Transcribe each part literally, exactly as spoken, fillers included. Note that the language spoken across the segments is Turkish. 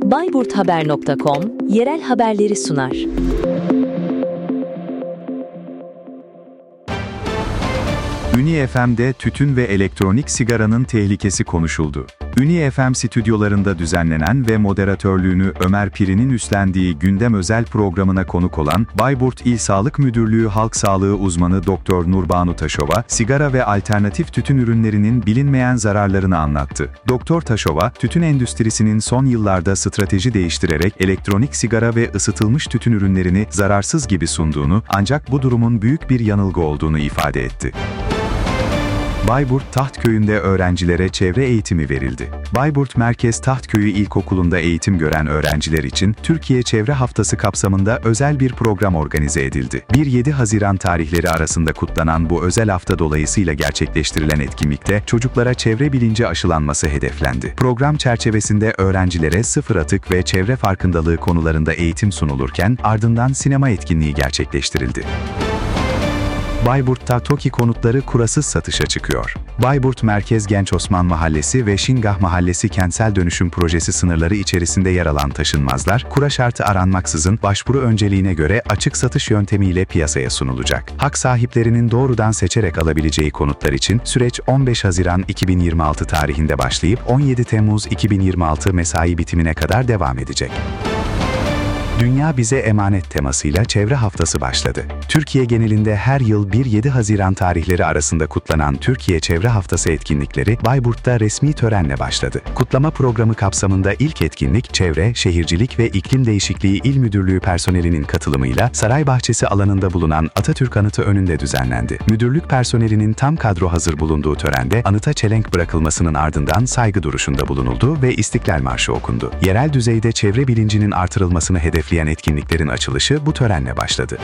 bayburt haber nokta com yerel haberleri sunar. Uni F M'de tütün ve elektronik sigaranın tehlikesi konuşuldu. Uni F M stüdyolarında düzenlenen ve moderatörlüğünü Ömer Piri'nin üstlendiği gündem özel programına konuk olan Bayburt İl Sağlık Müdürlüğü Halk Sağlığı uzmanı Doktor Nurbanu Taşova, sigara ve alternatif tütün ürünlerinin bilinmeyen zararlarını anlattı. Doktor Taşova, tütün endüstrisinin son yıllarda strateji değiştirerek elektronik sigara ve ısıtılmış tütün ürünlerini zararsız gibi sunduğunu, ancak bu durumun büyük bir yanılgı olduğunu ifade etti. Bayburt Tahtköy'ünde öğrencilere çevre eğitimi verildi. Bayburt Merkez Tahtköyü İlkokulu'nda eğitim gören öğrenciler için Türkiye Çevre Haftası kapsamında özel bir program organize edildi. bir yedi Haziran tarihleri arasında kutlanan bu özel hafta dolayısıyla gerçekleştirilen etkinlikte çocuklara çevre bilinci aşılanması hedeflendi. Program çerçevesinde öğrencilere sıfır atık ve çevre farkındalığı konularında eğitim sunulurken ardından sinema etkinliği gerçekleştirildi. Bayburt'ta TOKİ konutları kurasız satışa çıkıyor. Bayburt Merkez Genç Osman Mahallesi ve Şingah Mahallesi kentsel dönüşüm projesi sınırları içerisinde yer alan taşınmazlar, kura şartı aranmaksızın başvuru önceliğine göre açık satış yöntemiyle piyasaya sunulacak. Hak sahiplerinin doğrudan seçerek alabileceği konutlar için süreç on beş Haziran iki bin yirmi altı tarihinde başlayıp on yedi Temmuz iki bin yirmi altı mesai bitimine kadar devam edecek. Dünya Bize Emanet temasıyla Çevre Haftası başladı. Türkiye genelinde her yıl bir yedi Haziran tarihleri arasında kutlanan Türkiye Çevre Haftası etkinlikleri Bayburt'ta resmi törenle başladı. Kutlama programı kapsamında ilk etkinlik Çevre, Şehircilik ve İklim Değişikliği İl Müdürlüğü personelinin katılımıyla Saraybahçesi alanında bulunan Atatürk Anıtı önünde düzenlendi. Müdürlük personelinin tam kadro hazır bulunduğu törende anıta çelenk bırakılmasının ardından saygı duruşunda bulunuldu ve İstiklal Marşı okundu. Yerel düzeyde çevre bilincinin artırılmasını hedefleyen etkinliklerin açılışı bu törenle başladı.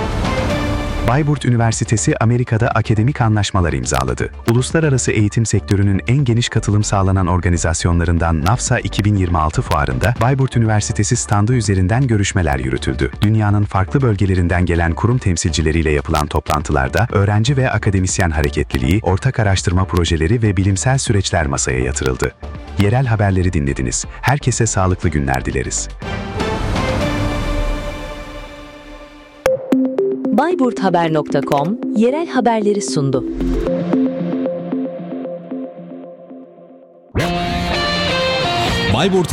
Bayburt Üniversitesi Amerika'da akademik anlaşmalar imzaladı. Uluslararası eğitim sektörünün en geniş katılım sağlanan organizasyonlarından NAFSA iki bin yirmi altı fuarında Bayburt Üniversitesi standı üzerinden görüşmeler yürütüldü. Dünyanın farklı bölgelerinden gelen kurum temsilcileriyle yapılan toplantılarda öğrenci ve akademisyen hareketliliği, ortak araştırma projeleri ve bilimsel süreçler masaya yatırıldı. Yerel haberleri dinlediniz. Herkese sağlıklı günler dileriz. bayburt haber nokta com yerel haberleri sundu. Bayburt